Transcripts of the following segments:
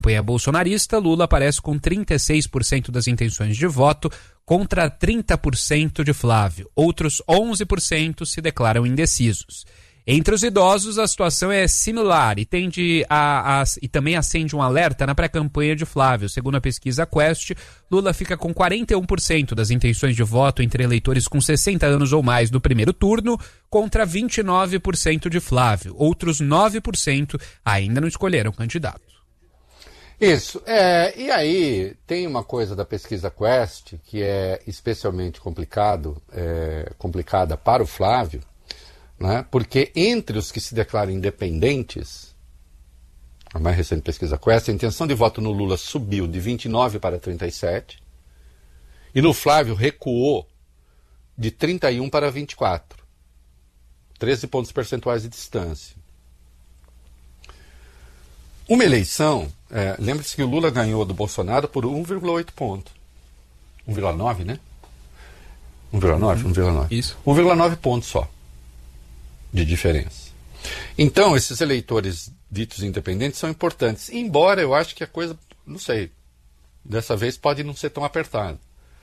campanha bolsonarista, Lula aparece com 36% das intenções de voto contra 30% de Flávio. Outros 11% se declaram indecisos. Entre os idosos, a situação é similar e e também acende um alerta na pré-campanha de Flávio. Segundo a pesquisa Quest, Lula fica com 41% das intenções de voto entre eleitores com 60 anos ou mais no primeiro turno, contra 29% de Flávio. Outros 9% ainda não escolheram candidato. Isso. E aí tem uma coisa da pesquisa Quest que é especialmente complicada para o Flávio, né? Porque entre os que se declaram independentes, a mais recente pesquisa Quest, a intenção de voto no Lula subiu de 29 para 37 e no Flávio recuou de 31 para 24. 13 pontos percentuais de distância. Uma eleição, lembre-se que o Lula ganhou do Bolsonaro por 1,8 ponto. 1,9, né? 1,9? Isso. 1,9 pontos só de diferença. Então, esses eleitores ditos independentes são importantes, embora eu acho que a coisa, não sei, dessa vez pode não ser tão apertada.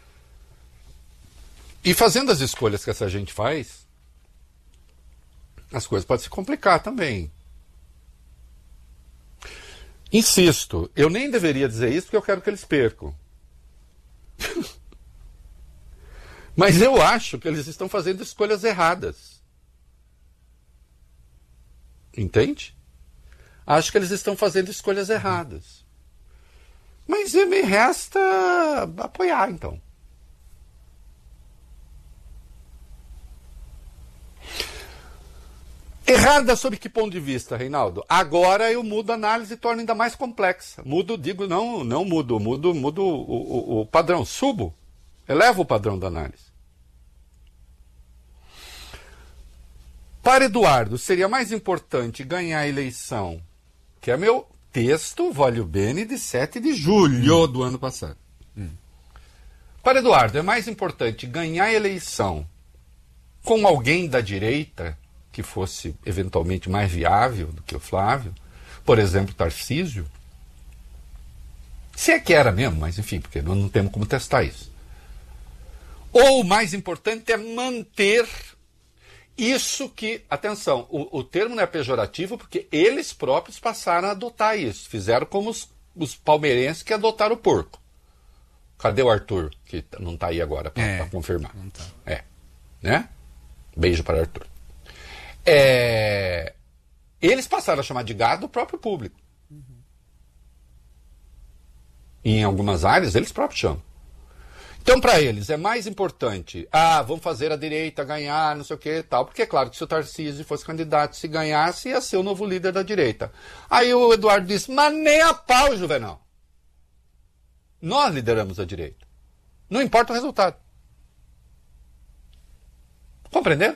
E fazendo as escolhas que essa gente faz, as coisas podem se complicar também. Insisto, eu nem deveria dizer isso porque eu quero que eles percam. Mas eu acho que eles estão fazendo escolhas erradas. Entende? Acho que eles estão fazendo escolhas erradas. Mas me resta apoiar, então. Errada sob que ponto de vista, Reinaldo? Agora eu mudo a análise e torno ainda mais complexa. Mudo o padrão. Subo, elevo o padrão da análise. Para Eduardo, seria mais importante ganhar a eleição, que é meu texto, Voglio Bene, de 7 de julho do ano passado. Para Eduardo, é mais importante ganhar a eleição com alguém da direita, que fosse eventualmente mais viável do que o Flávio, por exemplo, Tarcísio, se é que era mesmo, mas enfim, porque não temos como testar isso. Ou o mais importante é manter isso que, atenção, o termo não é pejorativo porque eles próprios passaram a adotar isso, fizeram como os palmeirenses que adotaram o porco. Cadê o Arthur, que não está aí agora para confirmar? Não tá. Né? Beijo para Arthur. Eles passaram a chamar de gado o próprio público. E em algumas áreas eles próprios chamam. Então, para eles, é mais importante, vamos fazer a direita ganhar, não sei o que tal, porque é claro que se o Tarcísio fosse candidato, se ganhasse, ia ser o novo líder da direita. Aí o Eduardo disse, mas nem a pau, Juvenal. Nós lideramos a direita. Não importa o resultado. Compreender?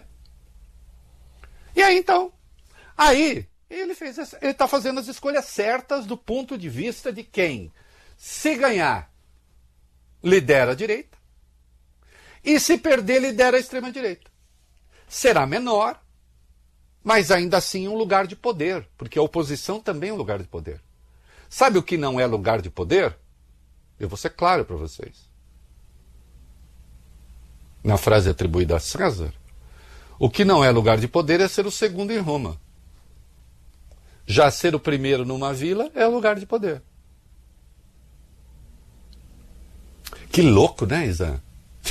E aí, então, ele está fazendo as escolhas certas do ponto de vista de quem, se ganhar, lidera a direita, e se perder, lidera a extrema-direita. Será menor, mas ainda assim um lugar de poder, porque a oposição também é um lugar de poder. Sabe o que não é lugar de poder? Eu vou ser claro para vocês. Na frase atribuída a César, o que não é lugar de poder é ser o segundo em Roma. Já ser o primeiro numa vila é lugar de poder. Que louco, né, Isa?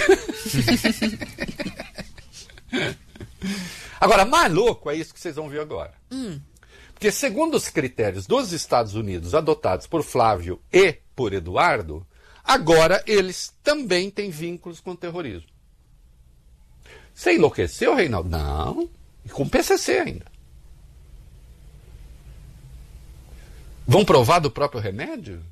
Agora, mais louco é isso que vocês vão ver agora. Porque segundo os critérios dos Estados Unidos adotados por Flávio e por Eduardo, agora eles também têm vínculos com o terrorismo. Você enlouqueceu, Reinaldo? Não. E com o PCC ainda. Vão provar do próprio remédio?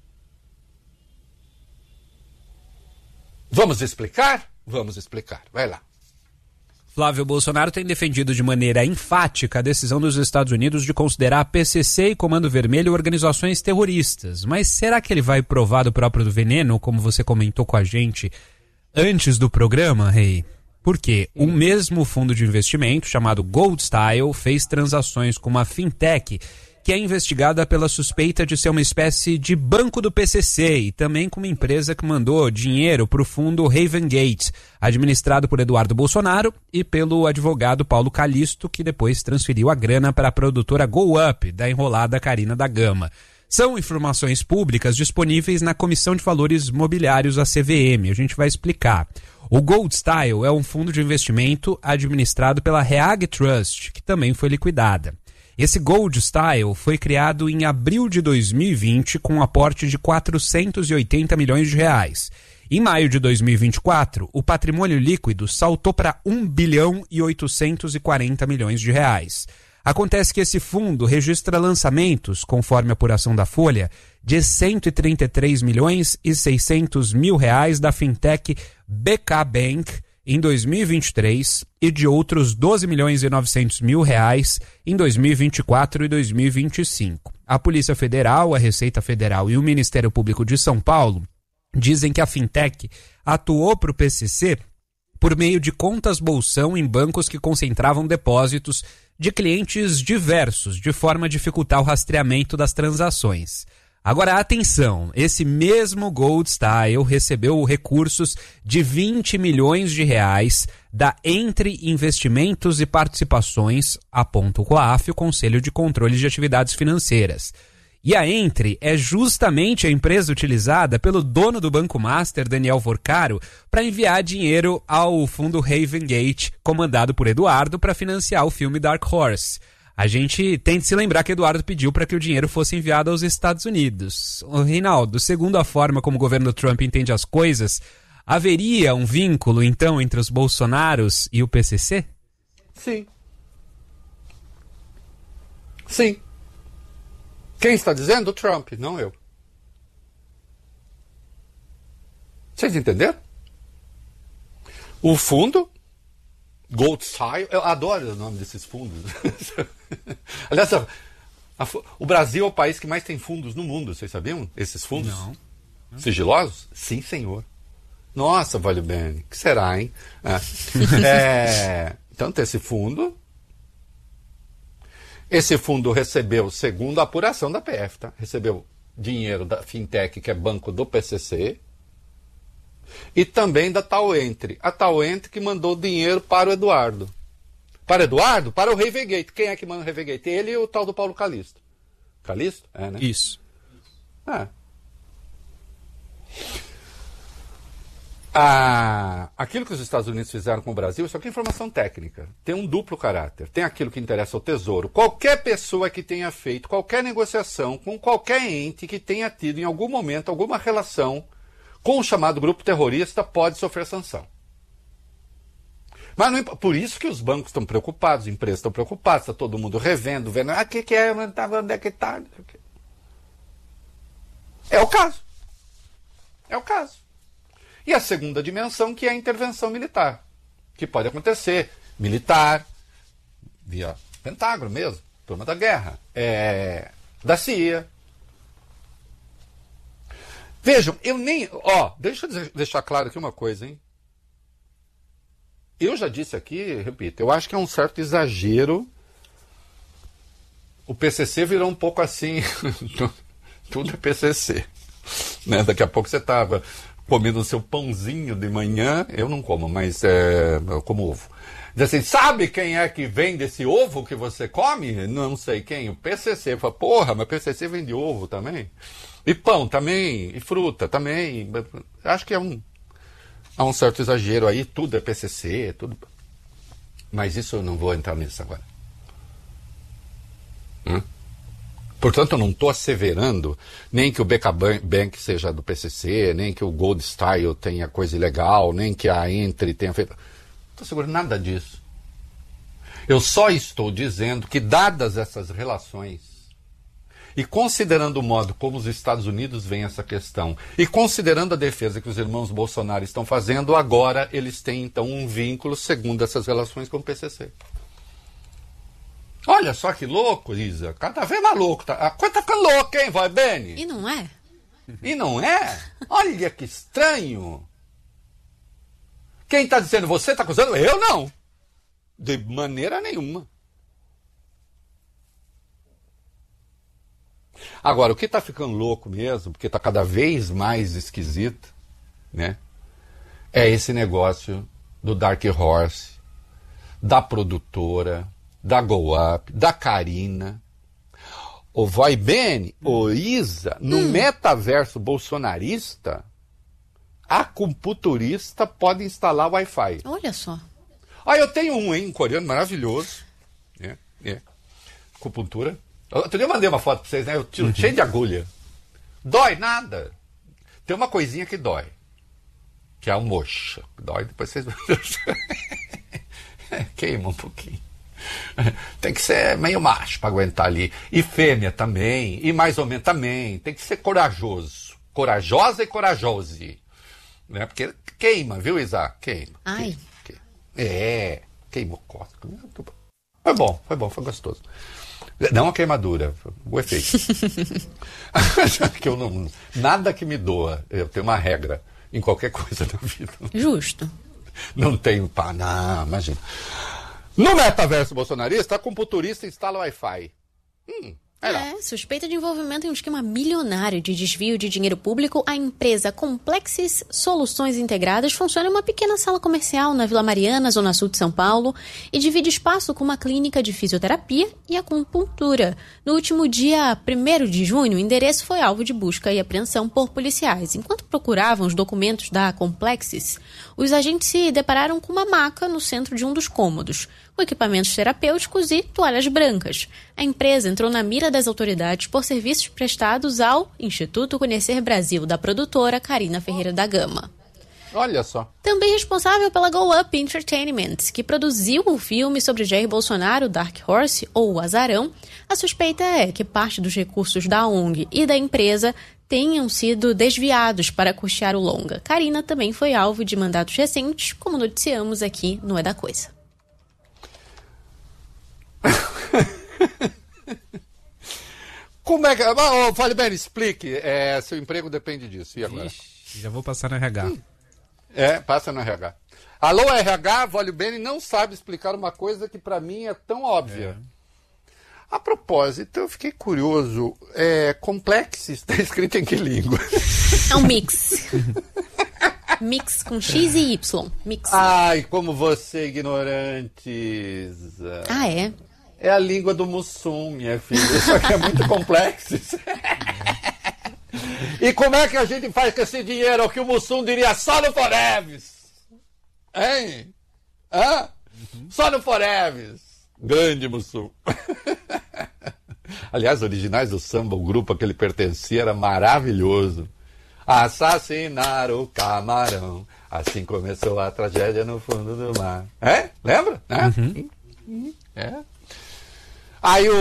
Vamos explicar? Vamos explicar. Vai lá. Flávio Bolsonaro tem defendido de maneira enfática a decisão dos Estados Unidos de considerar a PCC e Comando Vermelho organizações terroristas. Mas será que ele vai provar do próprio veneno, como você comentou com a gente antes do programa, Rei? Porque o mesmo fundo de investimento, chamado Gold Style, fez transações com uma fintech que é investigada pela suspeita de ser uma espécie de banco do PCC e também com uma empresa que mandou dinheiro para o fundo Haven Gate, administrado por Eduardo Bolsonaro e pelo advogado Paulo Calixto, que depois transferiu a grana para a produtora Go Up, da enrolada Carina da Gama. São informações públicas disponíveis na Comissão de Valores Mobiliários, a CVM. A gente vai explicar. O Gold Style é um fundo de investimento administrado pela Reag Trust, que também foi liquidada. Esse Gold Style foi criado em abril de 2020 com um aporte de 480 milhões de reais. Em maio de 2024, o patrimônio líquido saltou para 1 bilhão e 840 milhões de reais. Acontece que esse fundo registra lançamentos, conforme a apuração da Folha, de 133 milhões e 600 mil reais da fintech BK Bank em 2023 e de outros 12 milhões e 900 mil reais em 2024 e 2025. A Polícia Federal, a Receita Federal e o Ministério Público de São Paulo dizem que a fintech atuou para o PCC por meio de contas bolsão em bancos que concentravam depósitos de clientes diversos, de forma a dificultar o rastreamento das transações. Agora, atenção, esse mesmo Gold Style recebeu recursos de 20 milhões de reais da Entre Investimentos e Participações, aponta o COAF, o Conselho de Controle de Atividades Financeiras. E a Entre é justamente a empresa utilizada pelo dono do Banco Master, Daniel Vorcaro, para enviar dinheiro ao fundo Haven Gate, comandado por Eduardo, para financiar o filme Dark Horse. A gente tem de se lembrar que Eduardo pediu para que o dinheiro fosse enviado aos Estados Unidos. Reinaldo, segundo a forma como o governo Trump entende as coisas, haveria um vínculo, então, entre os Bolsonaros e o PCC? Sim. Sim. Quem está dizendo? O Trump, não eu. Vocês entenderam? O fundo Gold Style, eu adoro o nome desses fundos. Aliás, o Brasil é o país que mais tem fundos no mundo, vocês sabiam? Esses fundos? Não. Sigilosos? Sim, senhor. Nossa, Valeu Bene, que será, hein? Então tem esse fundo. Esse fundo recebeu, segundo a apuração da PF, tá? Recebeu dinheiro da fintech, que é banco do PCC, e também da Tal Entre. A Tal Entre que mandou dinheiro para o Eduardo. Para o Eduardo? Para o Haven Gate. Quem é que manda o Haven Gate? Ele e o tal do Paulo Calixto. Calixto? É, né? Isso. Aquilo que os Estados Unidos fizeram com o Brasil, isso aqui é informação técnica. Tem um duplo caráter. Tem aquilo que interessa ao Tesouro. Qualquer pessoa que tenha feito qualquer negociação com qualquer ente que tenha tido em algum momento alguma relação com o chamado grupo terrorista pode sofrer sanção. Mas não, por isso que os bancos estão preocupados, as empresas estão preocupadas, está todo mundo revendo, vendo, o que é, onde é que está? É o caso. É o caso. E a segunda dimensão, que é a intervenção militar, que pode acontecer, militar, via Pentágono mesmo, turma da guerra, da CIA. Vejam, eu nem... deixa eu deixar claro aqui uma coisa, hein? Eu já disse aqui, repito, eu acho que é um certo exagero. O PCC virou um pouco assim, tudo é PCC. Né? Daqui a pouco você estava comendo o seu pãozinho de manhã, eu não como, mas eu como ovo. Diz assim, sabe quem é que vende esse ovo que você come? Não sei quem, o PCC. Fala, porra, mas o PCC vende ovo também? E pão também, e fruta também. Acho que há um certo exagero aí, tudo é PCC, tudo... Mas isso eu não vou entrar nisso agora. Portanto, eu não estou asseverando nem que o BK Bank seja do PCC, nem que o Gold Style tenha coisa ilegal, nem que a Entre tenha feito... Não estou segurando nada disso. Eu só estou dizendo que, dadas essas relações, e considerando o modo como os Estados Unidos veem essa questão, e considerando a defesa que os irmãos Bolsonaro estão fazendo, agora eles têm, então, um vínculo, segundo essas relações, com o PCC. Olha só que louco, Isa. Cada vez mais louco. A coisa tá ficando louca, hein, vai, Beni? E não é? E não é? Olha que estranho. Quem está dizendo? Você está acusando? Eu não. De maneira nenhuma. Agora, o que está ficando louco mesmo, porque está cada vez mais esquisito, né? É esse negócio do Dark Horse, da produtora, da Go Up, da Karina. O vai bene, o Isa, no metaverso bolsonarista, a computurista pode instalar Wi-Fi. Olha só. Eu tenho um coreano maravilhoso. Acupuntura. Outro dia eu mandei uma foto pra vocês, né? Eu tiro cheio de agulha. Dói nada. Tem uma coisinha que dói. Que é a moxa. Dói, depois vocês... Queima um pouquinho. Tem que ser meio macho para aguentar ali. E fêmea também. E mais ou menos também. Tem que ser corajoso. Corajosa e corajose. Né? Porque queima, viu, Isa? Queima. Ai. Queimou cósmico. Foi gostoso. Não a queimadura, o efeito. Que eu não, nada que me doa. Eu tenho uma regra em qualquer coisa da vida. Justo. Não tenho não, imagina. No metaverso bolsonarista, a computurista instala Wi-Fi. Suspeita de envolvimento em um esquema milionário de desvio de dinheiro público, a empresa Complexis Soluções Integradas funciona em uma pequena sala comercial na Vila Mariana, zona sul de São Paulo, e divide espaço com uma clínica de fisioterapia e acupuntura. No último dia 1º de junho, o endereço foi alvo de busca e apreensão por policiais. Enquanto procuravam os documentos da Complexis, os agentes se depararam com uma maca no centro de um dos cômodos, com equipamentos terapêuticos e toalhas brancas. A empresa entrou na mira das autoridades por serviços prestados ao Instituto Conhecer Brasil, da produtora Karina Ferreira da Gama. Olha só. Também responsável pela Go Up Entertainment, que produziu o filme sobre Jair Bolsonaro, Dark Horse, ou o Azarão. A suspeita é que parte dos recursos da ONG e da empresa tenham sido desviados para custear o longa. Karina também foi alvo de mandatos recentes, como noticiamos aqui no É da Coisa. Como é que... Fale bem, explique. Seu emprego depende disso. E agora? Ixi, já vou passar no RH. Passa no RH. Alô, RH, Vale Bene não sabe explicar uma coisa que para mim é tão óbvia. A propósito, eu fiquei curioso. Complexis está escrito em que língua? É um mix. Mix com X e Y. Mix. Ai, como você é ignorante, Isa. É? É a língua do Mussum, minha filha. Isso aqui é muito complexo. E como é que a gente faz com esse dinheiro? O que o Mussum diria só no Foreves. Hein? Só no Foreves. Grande Mussum. Aliás, originais do samba, o grupo a que ele pertencia era maravilhoso. Assassinar o camarão. Assim começou a tragédia no fundo do mar. Lembra? Aí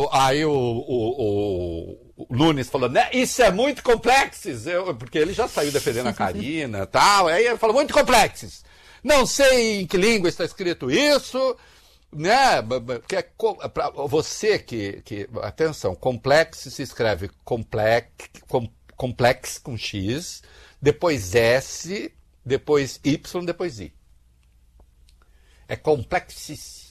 o Nunes falou, né, isso é muito complexo, porque ele já saiu defendendo a Karina e tal, aí ele falou, muito complexo. Não sei em que língua está escrito isso, né, que pra você que atenção, complexo se escreve complexo com X, depois S, depois Y, depois I. É complexo.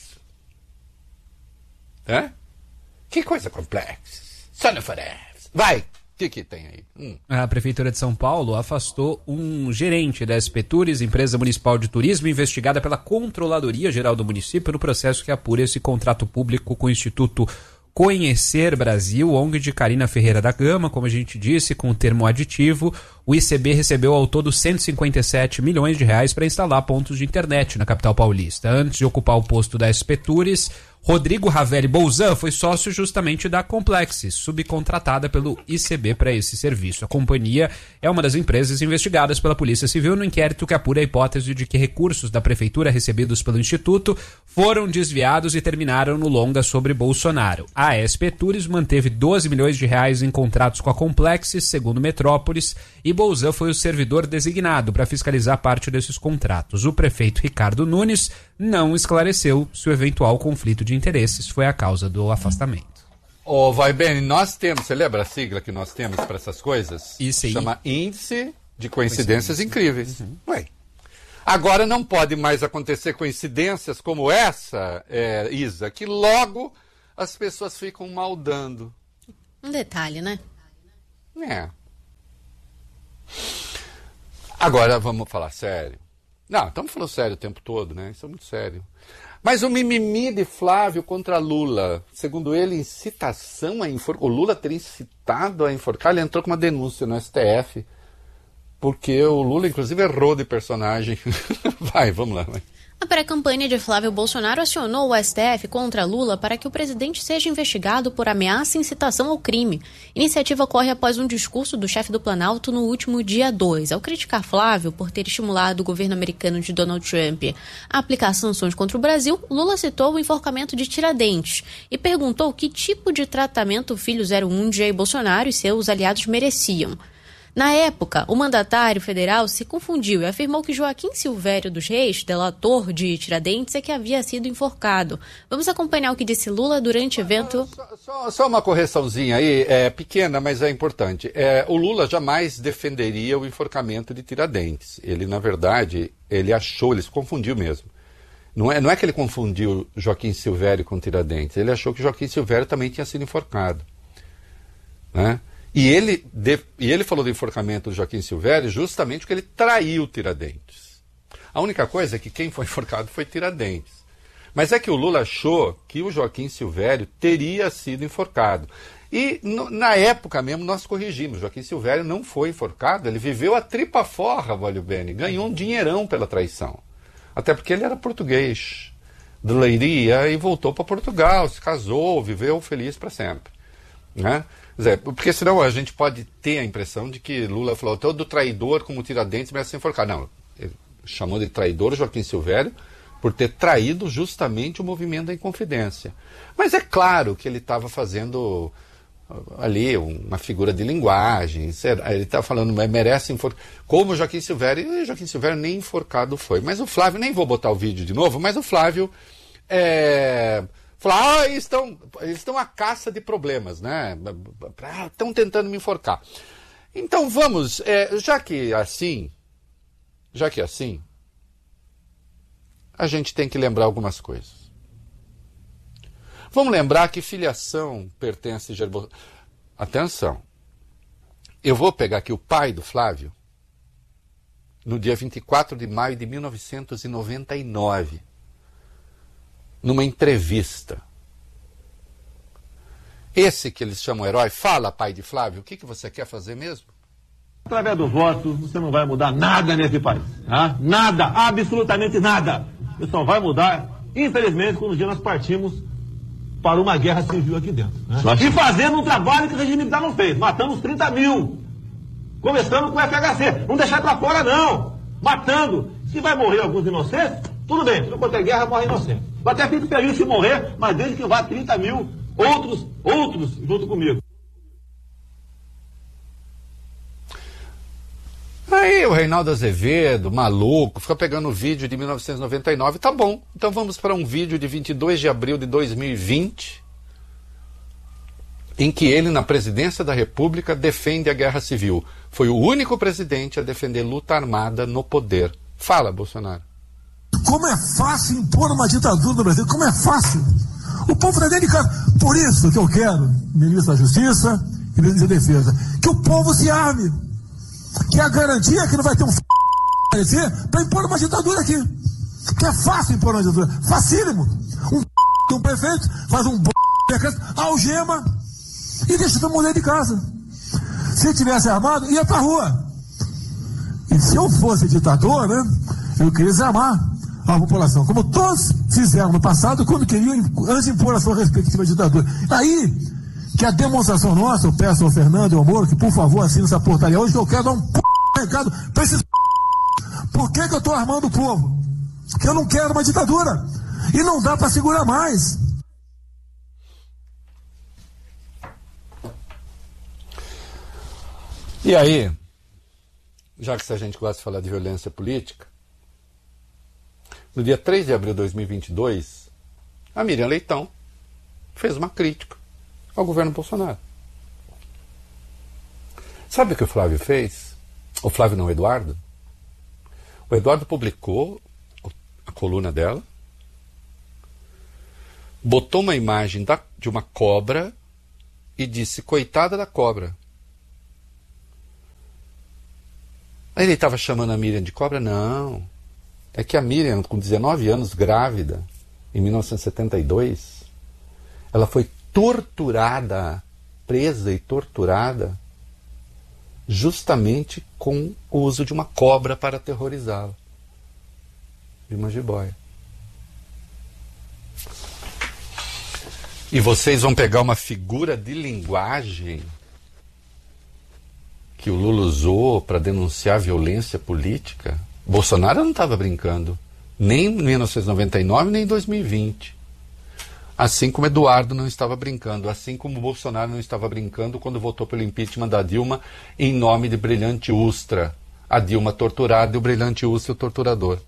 Que coisa complexa. Só não Foreves. Vai, o que tem aí? A Prefeitura de São Paulo afastou um gerente da SP Tours, empresa municipal de turismo, investigada pela Controladoria Geral do município no processo que apura esse contrato público com o Instituto Conhecer Brasil, ONG de Karina Ferreira da Gama, como a gente disse, com o termo aditivo. O ICB recebeu ao todo 157 milhões de reais para instalar pontos de internet na capital paulista. Antes de ocupar o posto da SP Tours, Rodrigo Ravelli Bolzan foi sócio justamente da Complexis, subcontratada pelo ICB para esse serviço. A companhia é uma das empresas investigadas pela Polícia Civil no inquérito que apura a hipótese de que recursos da Prefeitura recebidos pelo Instituto foram desviados e terminaram no longa sobre Bolsonaro. A SP Tours manteve 12 milhões de reais em contratos com a Complexis, segundo Metrópolis, e Bolzan foi o servidor designado para fiscalizar parte desses contratos. O prefeito Ricardo Nunes não esclareceu se o eventual conflito de interesses foi a causa do afastamento. Vai bem, nós temos, você lembra a sigla que nós temos para essas coisas? ICI. Chama Índice de Coincidências Incríveis. Agora não pode mais acontecer coincidências como essa, Isa, que logo as pessoas ficam maldando. Um detalhe, né? É. Agora vamos falar sério. Não, estamos falando sério o tempo todo, né? Isso é muito sério. Mas o mimimi de Flávio contra Lula, segundo ele, incitação a enforcar. O Lula teria incitado a enforcar, ele entrou com uma denúncia no STF, porque o Lula, inclusive, errou de personagem. Vamos lá. Vai. A pré-campanha de Flávio Bolsonaro acionou o STF contra Lula para que o presidente seja investigado por ameaça e incitação ao crime. Iniciativa ocorre após um discurso do chefe do Planalto no último dia 2. Ao criticar Flávio por ter estimulado o governo americano de Donald Trump a aplicar sanções contra o Brasil, Lula citou o enforcamento de Tiradentes e perguntou que tipo de tratamento o filho 01 de Jair Bolsonaro e seus aliados mereciam. Na época, o mandatário federal se confundiu e afirmou que Joaquim Silvério dos Reis, delator de Tiradentes, é que havia sido enforcado. Vamos acompanhar o que disse Lula durante o evento. Só uma correçãozinha aí, pequena, mas é importante. O Lula jamais defenderia o enforcamento de Tiradentes. Ele, na verdade, ele se confundiu mesmo. Não é que ele confundiu Joaquim Silvério com Tiradentes, ele achou que Joaquim Silvério também tinha sido enforcado. Né? E ele falou do enforcamento do Joaquim Silvério justamente porque ele traiu Tiradentes. A única coisa é que quem foi enforcado foi Tiradentes. Mas é que o Lula achou que o Joaquim Silvério teria sido enforcado. E na época mesmo nós corrigimos. Joaquim Silvério não foi enforcado, ele viveu a tripa forra, Valio Bene, ganhou um dinheirão pela traição. Até porque ele era português, de Leiria, e voltou para Portugal, se casou, viveu feliz para sempre. Né? Porque senão a gente pode ter a impressão de que Lula falou todo traidor como Tiradentes merece ser enforcado. Não, ele chamou de traidor Joaquim Silvério por ter traído justamente o movimento da Inconfidência. Mas é claro que ele estava fazendo ali uma figura de linguagem, ele estava falando, merece enforcar, como Joaquim Silvério, e Joaquim Silvério nem enforcado foi. Mas o Flávio, nem vou botar o vídeo de novo, mas o Flávio falou, eles estão à caça de problemas, né? Estão tentando me enforcar. Então vamos, já que é assim, a gente tem que lembrar algumas coisas. Vamos lembrar que filiação pertence a Jair Bolsonaro. Atenção, eu vou pegar aqui o pai do Flávio, no dia 24 de maio de 1999, numa entrevista. Esse que eles chamam herói, fala, pai de Flávio, o que você quer fazer mesmo? Através do voto, você não vai mudar nada nesse país. Tá? Nada, absolutamente nada. Isso só vai mudar, infelizmente, quando um dia nós partimos para uma guerra civil aqui dentro. Né? E fazendo um trabalho que o regime militar não fez. Matamos 30 mil. Começando com o FHC. Não deixar para fora, não. Matando. Se vai morrer alguns inocentes, tudo bem. Se não contra a guerra, morre inocente. Eu até fico feliz se morrer, mas desde que vá 30 mil outros junto comigo. Aí o Reinaldo Azevedo, maluco, fica pegando o vídeo de 1999, tá bom. Então vamos para um vídeo de 22 de abril de 2020, em que ele, na presidência da República, defende a guerra civil. Foi o único presidente a defender luta armada no poder. Fala, Bolsonaro. Como é fácil impor uma ditadura no Brasil, como é fácil. O povo está dentro de casa. Por isso que eu quero, ministro da Justiça e ministro da Defesa, que o povo se arme. Que é a garantia que não vai ter para impor uma ditadura aqui. Que é fácil impor uma ditadura. Facílimo. Um prefeito faz algema e deixa todo mundo dentro de casa. Se tivesse armado, ia pra rua. E se eu fosse ditador, né, eu queria desarmar a população. Como todos fizeram no passado, quando queriam, antes de impor a sua respectiva ditadura. Aí que a demonstração nossa, eu peço ao Fernando e ao Moro que, por favor, assine essa portaria hoje, que eu quero dar um recado para esses. Por que eu estou armando o povo? Porque eu não quero uma ditadura. E não dá para segurar mais. E aí, já que a gente gosta de falar de violência política, no dia 3 de abril de 2022, a Miriam Leitão fez uma crítica ao governo Bolsonaro. Sabe o que o Flávio fez? O Flávio não, o Eduardo. O Eduardo publicou a coluna dela, botou uma imagem de uma cobra e disse, coitada da cobra. Aí ele estava chamando a Miriam de cobra? Não. É que a Miriam, com 19 anos, grávida, em 1972, ela foi torturada, presa e torturada, justamente com o uso de uma cobra para aterrorizá-la. De uma jiboia. E vocês vão pegar uma figura de linguagem que o Lula usou para denunciar violência política? Bolsonaro não estava brincando, nem em 1999, nem em 2020. Assim como Eduardo não estava brincando, assim como Bolsonaro não estava brincando quando votou pelo impeachment da Dilma em nome de Brilhante Ustra. A Dilma torturada e o Brilhante Ustra o torturador.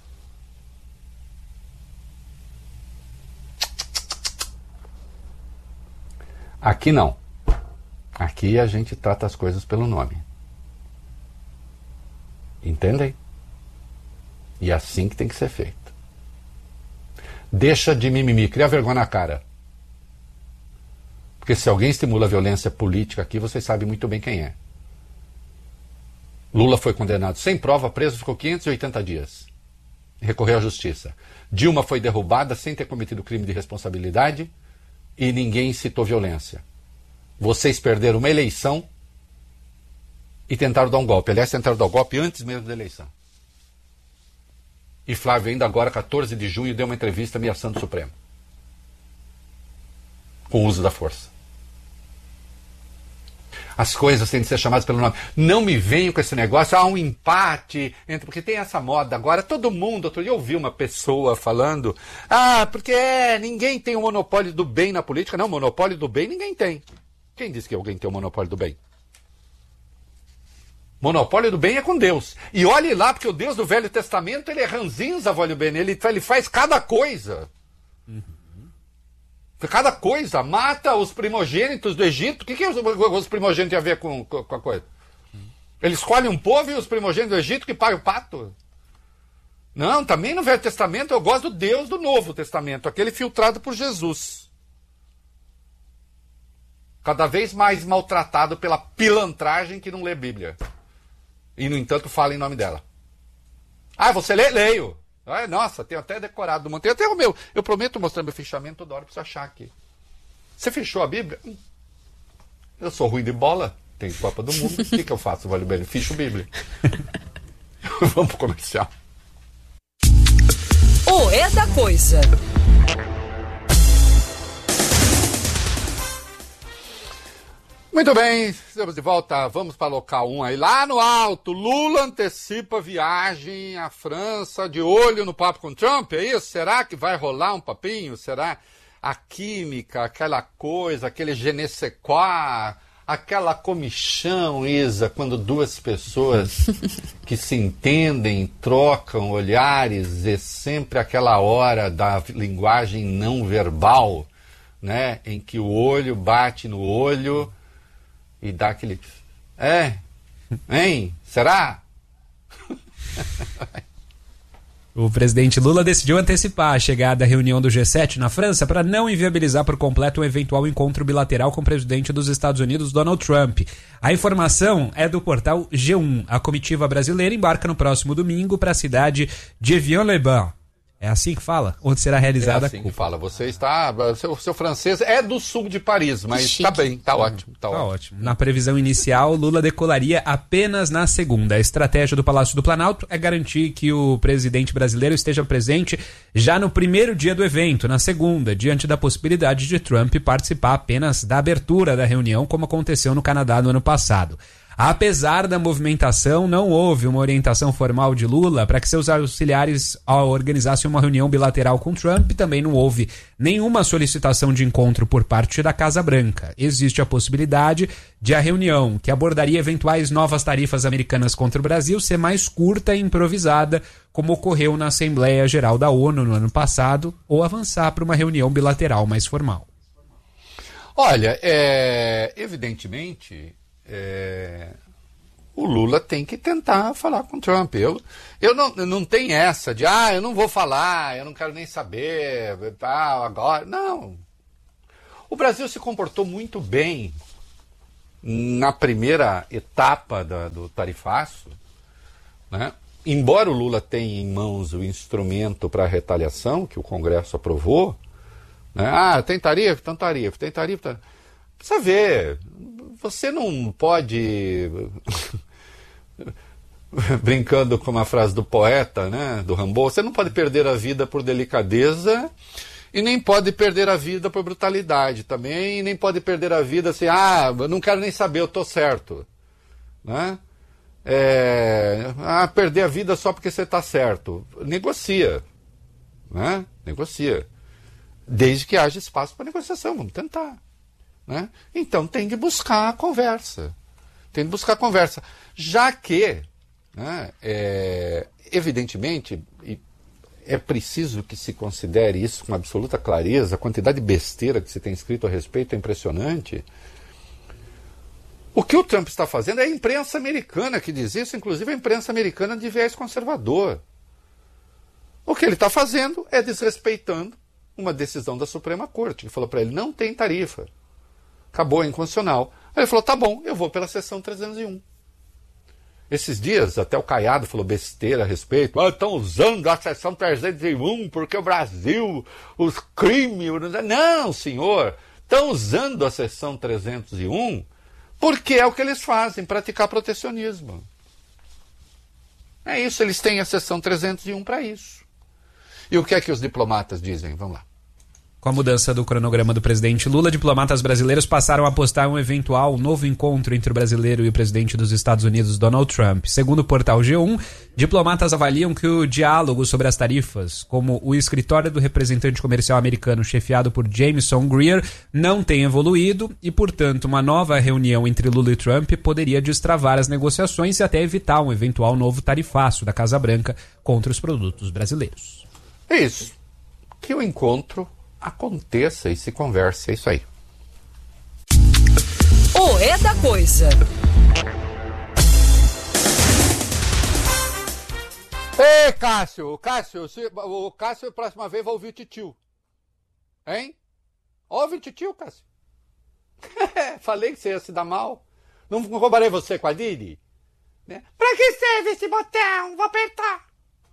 Aqui não. Aqui a gente trata as coisas pelo nome. Entendem? E é assim que tem que ser feito. Deixa de mimimi, cria vergonha na cara. Porque se alguém estimula a violência política aqui, vocês sabem muito bem quem é. Lula foi condenado sem prova, preso, ficou 580 dias. Recorreu à justiça. Dilma foi derrubada sem ter cometido crime de responsabilidade e ninguém incitou violência. Vocês perderam uma eleição e tentaram dar um golpe. Aliás, tentaram dar um golpe antes mesmo da eleição. E Flávio ainda agora, 14 de junho, deu uma entrevista ameaçando o Supremo. Com o uso da força. As coisas têm de ser chamadas pelo nome. Não me venham com esse negócio, há um empate, porque tem essa moda agora, todo mundo, outro dia eu ouvi uma pessoa falando, porque ninguém tem o monopólio do bem na política. Não, monopólio do bem ninguém tem. Quem disse que alguém tem o monopólio do bem? Monopólio do bem é com Deus. E olhe lá, porque o Deus do Velho Testamento, ele é ranzinza, olha bem, ele faz cada coisa. Cada coisa. Mata os primogênitos do Egito. O que os primogênitos têm a ver com a coisa? Ele escolhe um povo e os primogênitos do Egito que pagam o pato. Não, também no Velho Testamento eu gosto do Deus do Novo Testamento, aquele filtrado por Jesus. Cada vez mais maltratado pela pilantragem que não lê Bíblia. E, no entanto, fala em nome dela. Você lê? Leio. Nossa, tenho até decorado. Tenho até o meu. Eu prometo mostrar meu fichamento toda hora para você achar aqui. Você fechou a Bíblia? Eu sou ruim de bola. Tem Copa do Mundo. O que eu faço, Vale Bem? Ficho Bíblia. Vamos pro comercial. É da coisa. Muito bem, estamos de volta, vamos para local 1 aí, lá no alto. Lula antecipa viagem à França, de olho no papo com Trump, é isso? Será que vai rolar um papinho? Será a química, aquela coisa, aquele je ne sais quoi, aquela comichão, Isa, quando duas pessoas que se entendem, trocam olhares, é sempre aquela hora da linguagem não verbal, né? Em que o olho bate no olho e dá aquele... Hein? Será? O presidente Lula decidiu antecipar a chegada da reunião do G7 na França para não inviabilizar por completo um eventual encontro bilateral com o presidente dos Estados Unidos, Donald Trump. A informação é do portal G1. A comitiva brasileira embarca no próximo domingo para a cidade de Evian-les-Bains. É assim que fala? Onde será realizada a cúpula. Que fala. Você está... Seu francês é do sul de Paris, mas está bem, está ótimo. Tá ótimo. Na previsão inicial, Lula decolaria apenas na segunda. A estratégia do Palácio do Planalto é garantir que o presidente brasileiro esteja presente já no primeiro dia do evento, na segunda, diante da possibilidade de Trump participar apenas da abertura da reunião, como aconteceu no Canadá no ano passado. Apesar da movimentação, não houve uma orientação formal de Lula para que seus auxiliares organizassem uma reunião bilateral com Trump. Também não houve nenhuma solicitação de encontro por parte da Casa Branca. Existe a possibilidade de a reunião, que abordaria eventuais novas tarifas americanas contra o Brasil, ser mais curta e improvisada, como ocorreu na Assembleia Geral da ONU no ano passado, ou avançar para uma reunião bilateral mais formal. Olha, evidentemente... o Lula tem que tentar falar com o Trump. Eu não tenho essa de, eu não vou falar, eu não quero nem saber, agora. Não. O Brasil se comportou muito bem na primeira etapa do tarifaço, né? Embora o Lula tenha em mãos o instrumento para a retaliação, que o Congresso aprovou, né? Tem tarifa, então tarifa, tem tarifa. Precisa ver, você não pode, brincando com uma frase do poeta, né, do Rimbaud, você não pode perder a vida por delicadeza e nem pode perder a vida por brutalidade também, e nem pode perder a vida assim, eu não quero nem saber, eu estou certo, né? Perder a vida só porque você está certo. Negocia, né? Negocia. Desde que haja espaço para negociação, vamos tentar, né? Então tem que buscar a conversa. Tem que buscar a conversa. Já que, né, evidentemente, é preciso que se considere isso com absoluta clareza, a quantidade de besteira que se tem escrito a respeito é impressionante. O que o Trump está fazendo é a imprensa americana que diz isso, inclusive a imprensa americana de viés conservador. O que ele está fazendo é desrespeitando uma decisão da Suprema Corte, que falou para ele, não tem tarifa. Acabou, é inconstitucional. Aí ele falou, tá bom, eu vou pela seção 301. Esses dias, até o Caiado falou besteira a respeito. Estão usando a seção 301 porque o Brasil, os crimes... Não, senhor, estão usando a seção 301 porque é o que eles fazem, praticar protecionismo. É isso, eles têm a seção 301 para isso. E o que é que os diplomatas dizem? Vamos lá. Com a mudança do cronograma do presidente Lula, diplomatas brasileiros passaram a apostar um eventual novo encontro entre o brasileiro e o presidente dos Estados Unidos, Donald Trump. Segundo o portal G1, diplomatas avaliam que o diálogo sobre as tarifas, como o escritório do representante comercial americano chefiado por Jameson Greer, não tem evoluído e, portanto, uma nova reunião entre Lula e Trump poderia destravar as negociações e até evitar um eventual novo tarifaço da Casa Branca contra os produtos brasileiros. É isso. Que o encontro aconteça e se converse, é isso aí. O É da Coisa. Ei, Cássio, o Cássio, próxima vez, vai ouvir o titio. Hein? Ouve o titio, Cássio. Falei que você ia se dar mal. Não roubarei você com a Didi? Né? Pra que serve esse botão? Vou apertar.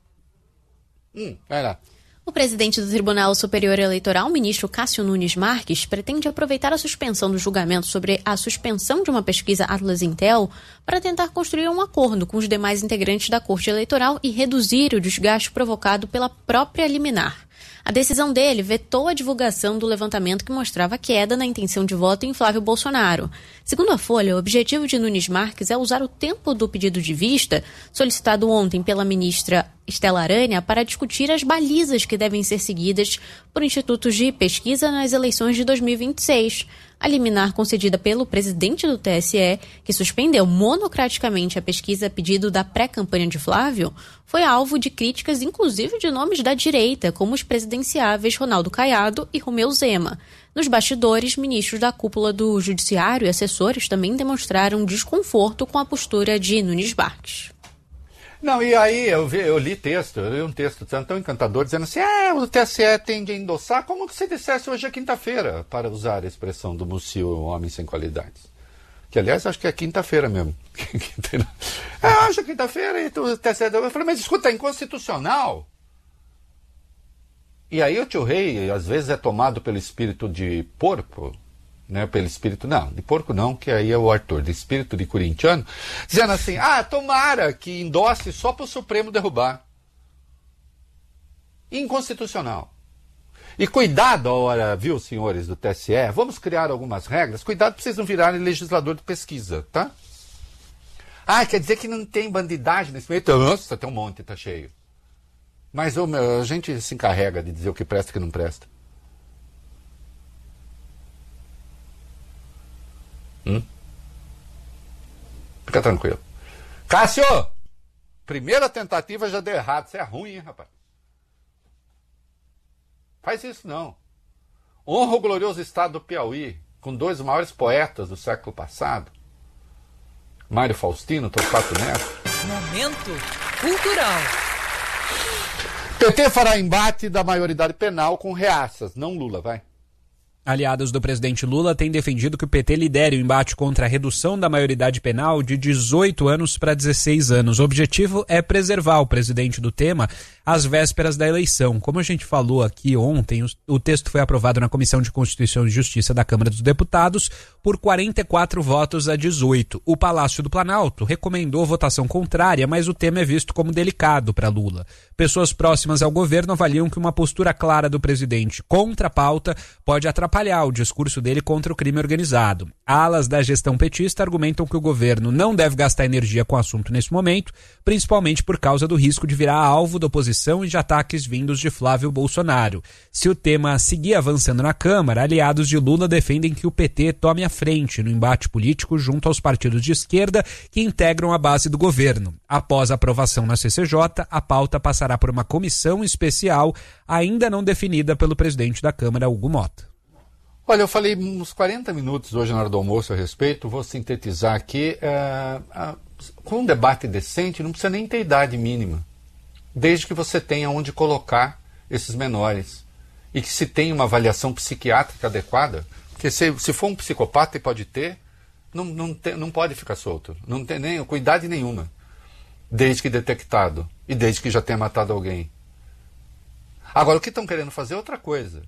Vai lá. O presidente do Tribunal Superior Eleitoral, ministro Cássio Nunes Marques, pretende aproveitar a suspensão do julgamento sobre a suspensão de uma pesquisa Atlas Intel para tentar construir um acordo com os demais integrantes da Corte Eleitoral e reduzir o desgaste provocado pela própria liminar. A decisão dele vetou a divulgação do levantamento que mostrava queda na intenção de voto em Flávio Bolsonaro. Segundo a Folha, o objetivo de Nunes Marques é usar o tempo do pedido de vista, solicitado ontem pela ministra Estela Arânia, para discutir as balizas que devem ser seguidas por institutos de pesquisa nas eleições de 2026. A liminar concedida pelo presidente do TSE, que suspendeu monocraticamente a pesquisa a pedido da pré-campanha de Flávio, foi alvo de críticas inclusive de nomes da direita, como os presidenciáveis Ronaldo Caiado e Romeu Zema. Nos bastidores, ministros da cúpula do Judiciário e assessores também demonstraram desconforto com a postura de Nunes Marques. Não, e aí eu li um texto tão encantador dizendo assim, o TSE tende a endossar como se dissesse hoje é quinta-feira, para usar a expressão do Mussio, homem sem qualidades. Que aliás acho que é quinta-feira mesmo. Hoje é quinta-feira e o TSE... Eu falei, mas escuta, é inconstitucional. E aí o tio Rei às vezes é tomado pelo espírito de porco, né, pelo espírito, não, de porco não, que aí é o Arthur, de espírito de corintiano, dizendo assim, tomara que endosse só para o Supremo derrubar. Inconstitucional. E cuidado a hora, viu, senhores do TSE, vamos criar algumas regras, cuidado para vocês não virarem legislador de pesquisa, tá? Quer dizer que não tem bandidagem nesse meio? Nossa, tem um monte, tá cheio. Mas a gente se encarrega de dizer o que presta e o que não presta. Fica tranquilo. Cássio! Primeira tentativa já deu errado. Você é ruim, hein, rapaz? Faz isso não. Honra o glorioso estado do Piauí, com dois maiores poetas do século passado. Mário Faustino, Torquato Neto. Momento cultural. PT fará embate da maioridade penal com reaças, não Lula, vai. Aliados do presidente Lula têm defendido que o PT lidere o embate contra a redução da maioridade penal de 18 anos para 16 anos. O objetivo é preservar o presidente do tema às vésperas da eleição. Como a gente falou aqui ontem, o texto foi aprovado na Comissão de Constituição e Justiça da Câmara dos Deputados por 44 votos a 18. O Palácio do Planalto recomendou votação contrária, mas o tema é visto como delicado para Lula. Pessoas próximas ao governo avaliam que uma postura clara do presidente contra a pauta pode atrapalhar o discurso dele contra o crime organizado. Alas da gestão petista argumentam que o governo não deve gastar energia com o assunto nesse momento, principalmente por causa do risco de virar alvo da oposição e de ataques vindos de Flávio Bolsonaro. Se o tema seguir avançando na Câmara, aliados de Lula defendem que o PT tome a frente no embate político junto aos partidos de esquerda que integram a base do governo. Após a aprovação na CCJ, a pauta passará por uma comissão especial ainda não definida pelo presidente da Câmara, Hugo Motta. Olha, eu falei uns 40 minutos hoje na hora do almoço a respeito, vou sintetizar aqui. Com um debate decente, não precisa nem ter idade mínima, desde que você tenha onde colocar esses menores e que se tenha uma avaliação psiquiátrica adequada, porque se for um psicopata e pode ter, não pode ficar solto, não tem nem com idade nenhuma, desde que detectado e desde que já tenha matado alguém. Agora, o que estão querendo fazer é outra coisa.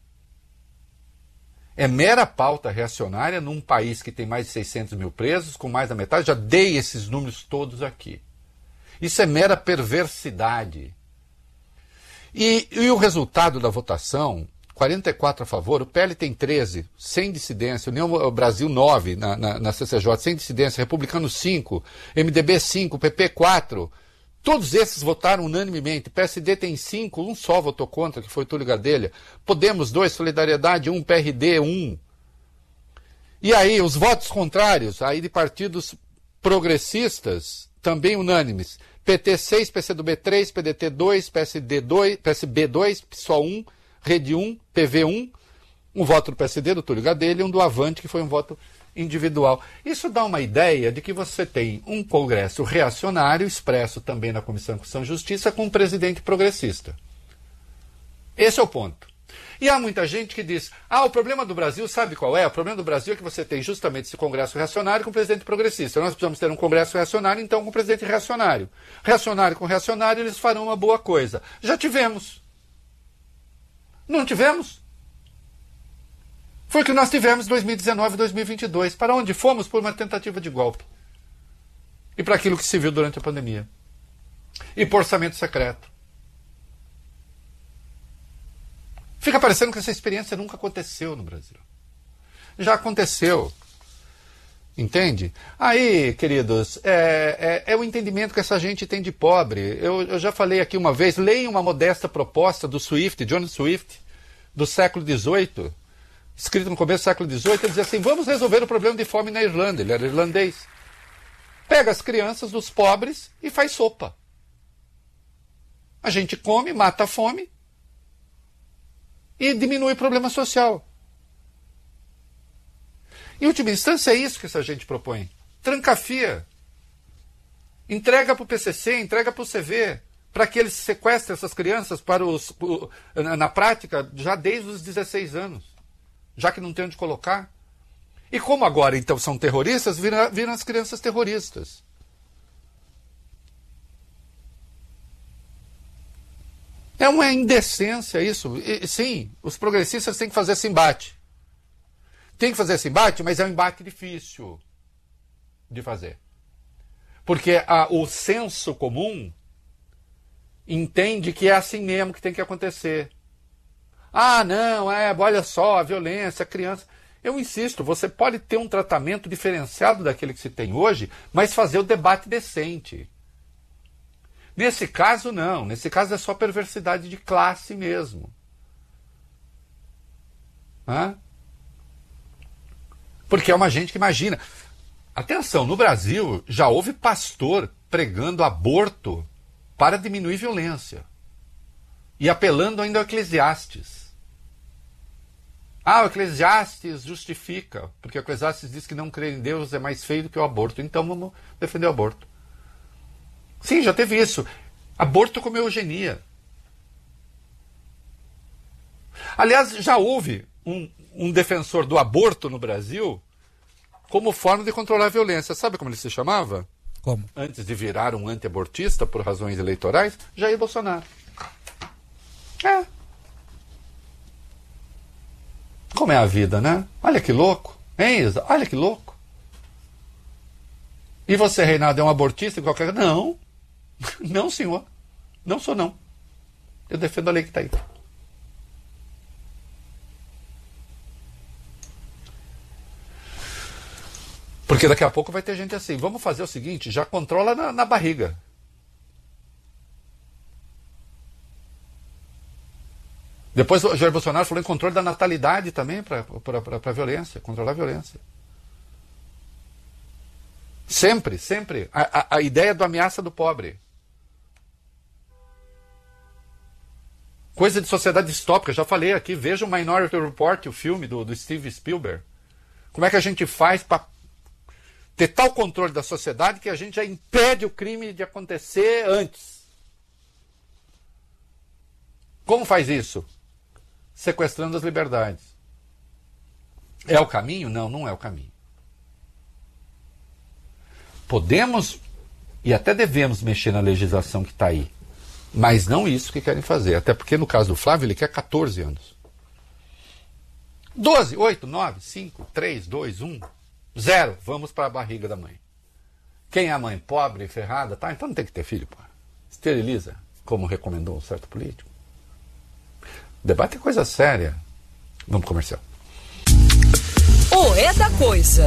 É mera pauta reacionária num país que tem mais de 600 mil presos, com mais da metade. Já dei esses números todos aqui. Isso é mera perversidade. E o resultado da votação, 44 a favor, o PL tem 13, sem dissidência, União Brasil 9 na CCJ, sem dissidência, Republicano 5, MDB 5, PP 4, todos esses votaram unanimemente. PSD tem 5, um só votou contra, que foi Túlio Gadelha. Podemos 2, Solidariedade 1, PRD 1. E aí, os votos contrários, aí de partidos progressistas, também unânimes. PT 6, PCdoB 3, PDT 2, PSD 2, PSB 2, PSOL 1, Rede 1, PV 1. Um voto do PSD, do Túlio Gadelha, e um do Avante, que foi um voto individual. Isso dá uma ideia de que você tem um Congresso reacionário, expresso também na Comissão de Constituição e Justiça, com um presidente progressista. Esse é o ponto. E há muita gente que diz, o problema do Brasil, sabe qual é? O problema do Brasil é que você tem justamente esse Congresso reacionário com o presidente progressista. Nós precisamos ter um Congresso reacionário, então, com o presidente reacionário. Reacionário com reacionário, eles farão uma boa coisa. Já tivemos. Não tivemos? Foi o que nós tivemos em 2019 e 2022. Para onde fomos? Por uma tentativa de golpe. E para aquilo que se viu durante a pandemia. E por orçamento secreto. Fica parecendo que essa experiência nunca aconteceu no Brasil. Já aconteceu. Entende? Aí, queridos, é o entendimento que essa gente tem de pobre. Eu já falei aqui uma vez, leiam uma modesta proposta do Swift, John Swift, do século XVIII, escrito no começo do século XVIII, ele dizia assim, vamos resolver o problema de fome na Irlanda. Ele era irlandês. Pega as crianças dos pobres e faz sopa. A gente come, mata a fome e diminui o problema social. Em última instância, é isso que essa gente propõe. Trancafia. Entrega para o PCC, entrega para o CV, para que eles sequestrem essas crianças na prática já desde os 16 anos. Já que não tem onde colocar. E como agora, então, são terroristas, viram as crianças terroristas. É uma indecência isso. E, sim, os progressistas têm que fazer esse embate. Tem que fazer esse embate, mas é um embate difícil de fazer. Porque o senso comum entende que é assim mesmo que tem que acontecer. Não, olha só, a violência, a criança. Eu insisto, você pode ter um tratamento diferenciado daquele que se tem hoje, mas fazer o debate decente. Nesse caso, não. Nesse caso é só perversidade de classe mesmo. Porque é uma gente que imagina. Atenção, no Brasil já houve pastor pregando aborto para diminuir violência. E apelando ainda ao Eclesiastes. O Eclesiastes justifica, porque o Eclesiastes diz que não crer em Deus é mais feio do que o aborto, então vamos defender o aborto. Sim, já teve isso. Aborto como eugenia. Aliás, já houve um defensor do aborto no Brasil como forma de controlar a violência. Sabe como ele se chamava? Como? Antes de virar um antiabortista por razões eleitorais, Jair Bolsonaro. Como é a vida, né? Olha que louco. Hein, Isa? Olha que louco. E você, Reinaldo, é um abortista? Não. Não, senhor. Não sou, não. Eu defendo a lei que está aí. Porque daqui a pouco vai ter gente assim, vamos fazer o seguinte, já controla na barriga. Depois o Jair Bolsonaro falou em controle da natalidade também para a violência, controlar a violência. Sempre, sempre. A ideia do ameaça do pobre. Coisa de sociedade distópica, já falei aqui, veja o Minority Report, o filme do Steve Spielberg. Como é que a gente faz para ter tal controle da sociedade que a gente já impede o crime de acontecer antes? Como faz isso? Sequestrando as liberdades. É o caminho? Não, não é o caminho. Podemos e até devemos mexer na legislação que está aí, mas não isso que querem fazer. Até porque no caso do Flávio ele quer 14 anos. 12, 8, 9, 5, 3, 2, 1, 0. Vamos para a barriga da mãe. Quem é a mãe? Pobre, ferrada? Tá, então não tem que ter filho, pô. Esteriliza, como recomendou um certo político. O debate é coisa séria. Vamos comercial. O É da Coisa.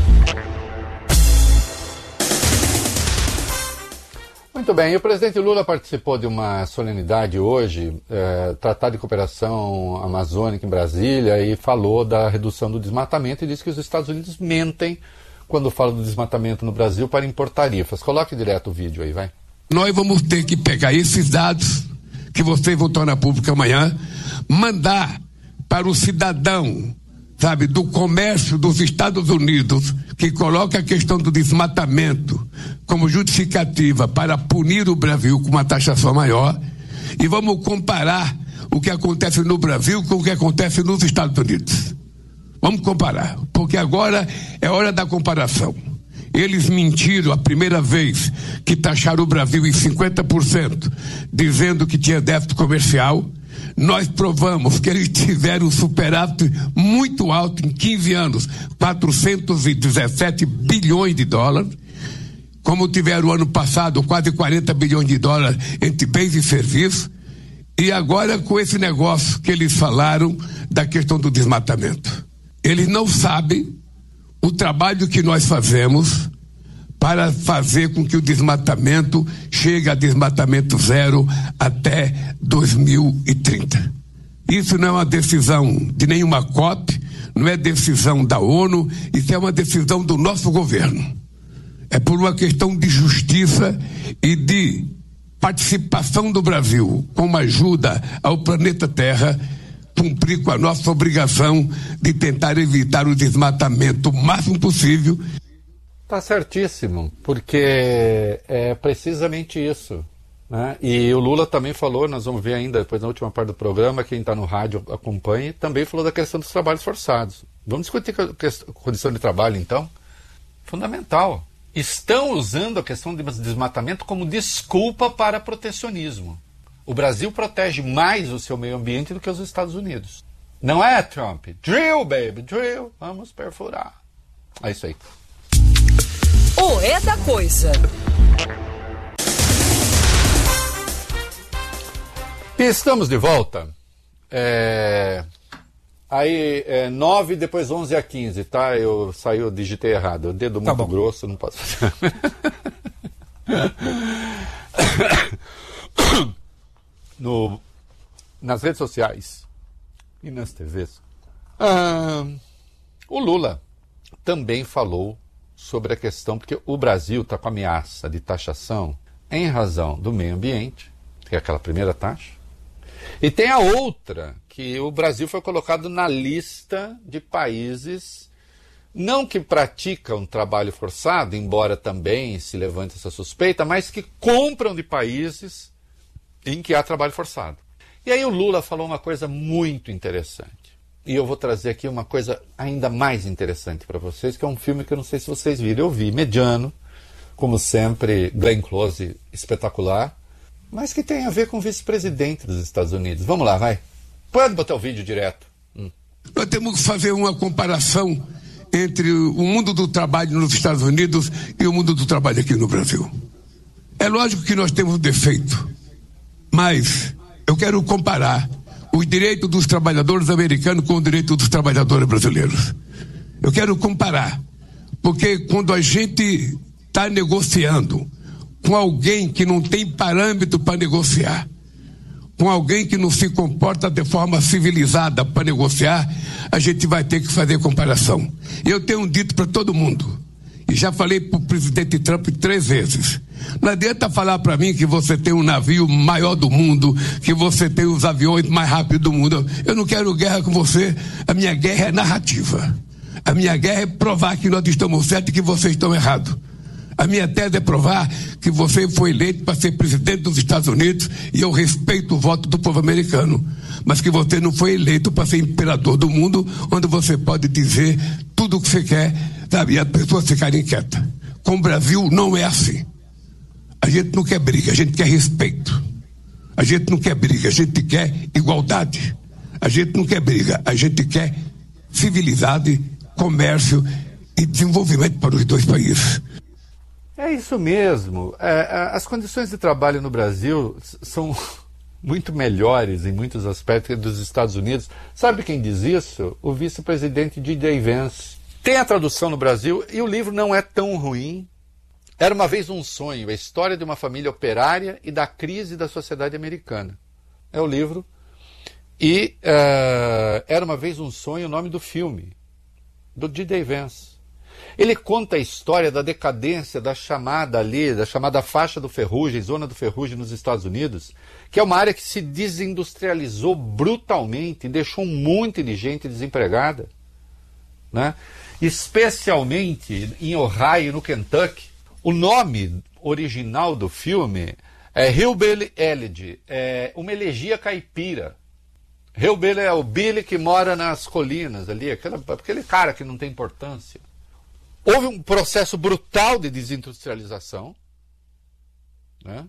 Muito bem, o presidente Lula participou de uma solenidade hoje, Tratado de Cooperação Amazônica em Brasília, e falou da redução do desmatamento e disse que os Estados Unidos mentem quando falam do desmatamento no Brasil para impor tarifas. Coloque direto o vídeo aí, vai. Nós vamos ter que pegar esses dados que vocês vão tornar público amanhã, mandar para o cidadão, sabe, do comércio dos Estados Unidos, que coloca a questão do desmatamento como justificativa para punir o Brasil com uma taxação maior, e vamos comparar o que acontece no Brasil com o que acontece nos Estados Unidos. Vamos comparar, porque agora é hora da comparação. Eles mentiram a primeira vez que taxaram o Brasil em 50%, dizendo que tinha déficit comercial. Nós provamos que eles tiveram um superávit muito alto em 15 anos, 417 bilhões de dólares, como tiveram o ano passado quase 40 bilhões de dólares entre bens e serviços, e agora com esse negócio que eles falaram da questão do desmatamento. Eles não sabem o trabalho que nós fazemos para fazer com que o desmatamento chegue a desmatamento zero até 2030. Isso não é uma decisão de nenhuma COP, não é decisão da ONU, isso é uma decisão do nosso governo. É por uma questão de justiça e de participação do Brasil, como ajuda ao planeta Terra, cumprir com a nossa obrigação de tentar evitar o desmatamento o máximo possível. Tá certíssimo, porque é precisamente isso, né? E o Lula também falou, nós vamos ver ainda depois na última parte do programa, quem está no rádio acompanhe, também falou da questão dos trabalhos forçados. Vamos discutir a condição de trabalho, então? Fundamental. Estão usando a questão do desmatamento como desculpa para protecionismo. O Brasil protege mais o seu meio ambiente do que os Estados Unidos. Não é, Trump? Drill, baby, drill. Vamos perfurar. É isso aí. O É da Coisa. Estamos de volta. Aí, 9, depois 11 a 15, tá? Eu digitei errado. O dedo muito grosso, não posso fazer. Nas redes sociais e nas TVs, o Lula também falou sobre a questão, porque o Brasil está com ameaça de taxação em razão do meio ambiente, que é aquela primeira taxa, e tem a outra, que o Brasil foi colocado na lista de países não que praticam trabalho forçado, embora também se levante essa suspeita, mas que compram de países em que há trabalho forçado. E aí o Lula falou uma coisa muito interessante. E eu vou trazer aqui uma coisa ainda mais interessante para vocês, que é um filme que eu não sei se vocês viram. Eu vi, mediano, como sempre, Glenn Close, espetacular, mas que tem a ver com o vice-presidente dos Estados Unidos. Vamos lá, vai. Pode botar o vídeo direto. Nós temos que fazer uma comparação entre o mundo do trabalho nos Estados Unidos e o mundo do trabalho aqui no Brasil. É lógico que nós temos defeito, mas eu quero comparar o direito dos trabalhadores americanos com o direito dos trabalhadores brasileiros. Eu quero comparar, porque quando a gente está negociando com alguém que não tem parâmetro para negociar, com alguém que não se comporta de forma civilizada para negociar, a gente vai ter que fazer comparação. Eu tenho dito para todo mundo, e já falei para o presidente Trump 3 vezes, não adianta falar para mim que você tem um navio maior do mundo, que você tem os aviões mais rápidos do mundo. Eu não quero guerra com você, a minha guerra é narrativa. A minha guerra é provar que nós estamos certos e que vocês estão errados. A minha tese é provar que você foi eleito para ser presidente dos Estados Unidos e eu respeito o voto do povo americano, mas que você não foi eleito para ser imperador do mundo, onde você pode dizer tudo o que você quer, sabe, e as pessoas ficarem quietas. Com o Brasil não é assim. A gente não quer briga, a gente quer respeito. A gente não quer briga, a gente quer igualdade. A gente não quer briga, a gente quer civilidade, comércio e desenvolvimento para os dois países. É isso mesmo. As condições de trabalho no Brasil são muito melhores em muitos aspectos que dos Estados Unidos. Sabe quem diz isso? O vice-presidente D.J. Vance. Tem a tradução no Brasil e o livro não é tão ruim. Era uma vez um sonho, a história de uma família operária e da crise da sociedade americana. É o livro. E Era uma vez um sonho, o nome do filme, do D.J. Vance. Ele conta a história da decadência da chamada faixa do Ferrugem, zona do Ferrugem nos Estados Unidos, que é uma área que se desindustrializou brutalmente e deixou um monte de gente desempregada, né? Especialmente em Ohio, no Kentucky. O nome original do filme é Hillbilly Elegy, é uma elegia caipira. Hillbilly é o Billy que mora nas colinas ali, aquele cara que não tem importância. Houve um processo brutal de desindustrialização, né?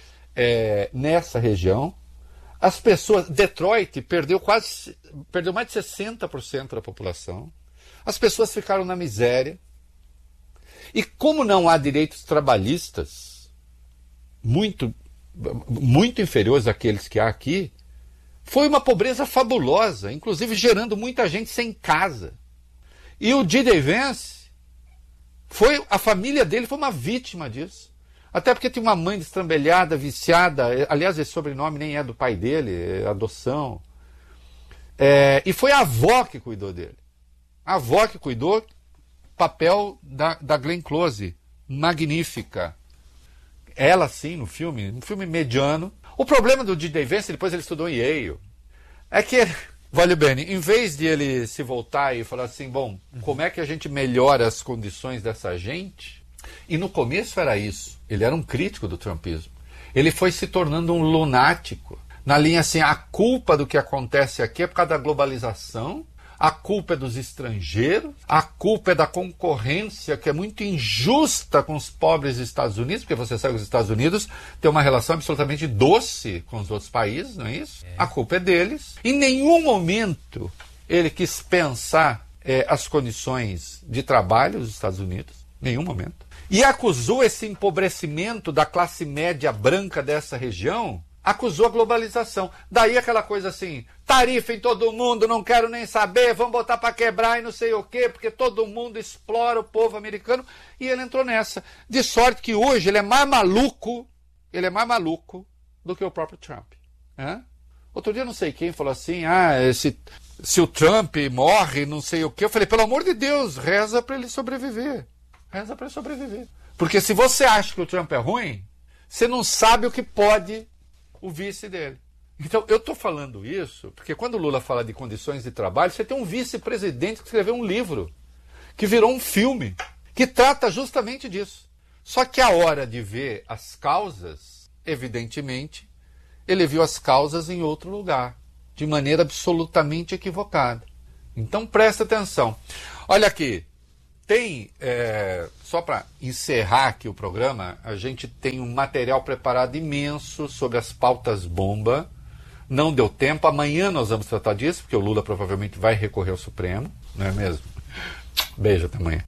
Nessa região. As pessoas, Detroit perdeu mais de 60% da população. As pessoas ficaram na miséria. E como não há direitos trabalhistas muito inferiores àqueles que há aqui, foi uma pobreza fabulosa, inclusive gerando muita gente sem casa. E o D.J. Vance, a família dele foi uma vítima disso. Até porque tinha uma mãe destrambelhada, viciada. Aliás, esse sobrenome nem é do pai dele, é adoção. E foi a avó que cuidou dele. A avó que cuidou, papel da Glenn Close, magnífica. Ela sim, no filme, um filme mediano. O problema do D.J. Vance, depois ele estudou em Yale, é que, vale bem, em vez de ele se voltar e falar assim, bom, como é que a gente melhora as condições dessa gente? E no começo era isso. Ele era um crítico do trumpismo. Ele foi se tornando um lunático. Na linha assim, a culpa do que acontece aqui é por causa da globalização, a culpa é dos estrangeiros, a culpa é da concorrência que é muito injusta com os pobres Estados Unidos, porque você sabe que os Estados Unidos têm uma relação absolutamente doce com os outros países, não é isso? A culpa é deles. Em nenhum momento ele quis pensar as condições de trabalho dos Estados Unidos, nenhum momento. E acusou esse empobrecimento da classe média branca dessa região, acusou a globalização. Daí aquela coisa assim, tarifa em todo mundo, não quero nem saber, vamos botar para quebrar e não sei o quê, porque todo mundo explora o povo americano. E ele entrou nessa. De sorte que hoje ele é mais maluco do que o próprio Trump. Outro dia não sei quem falou assim, se o Trump morre, não sei o quê. Eu falei, pelo amor de Deus, reza para ele sobreviver. Reza para ele sobreviver. Porque se você acha que o Trump é ruim, você não sabe o que pode o vice dele. Então, eu estou falando isso porque quando o Lula fala de condições de trabalho, você tem um vice-presidente que escreveu um livro, que virou um filme, que trata justamente disso. Só que a hora de ver as causas, evidentemente, ele viu as causas em outro lugar, de maneira absolutamente equivocada. Então presta atenção. Olha aqui, tem, só para encerrar aqui o programa, a gente tem um material preparado imenso sobre as pautas bomba. Não deu tempo, amanhã nós vamos tratar disso, porque o Lula provavelmente vai recorrer ao Supremo, não é mesmo? Beijo, até amanhã.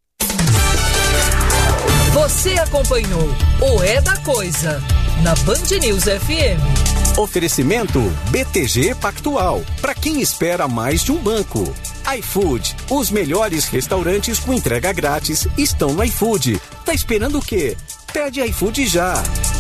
Você acompanhou o É da Coisa na Band News FM. Oferecimento BTG Pactual. Para quem espera mais de um banco. iFood. Os melhores restaurantes com entrega grátis estão no iFood. Tá esperando o quê? Pede iFood já.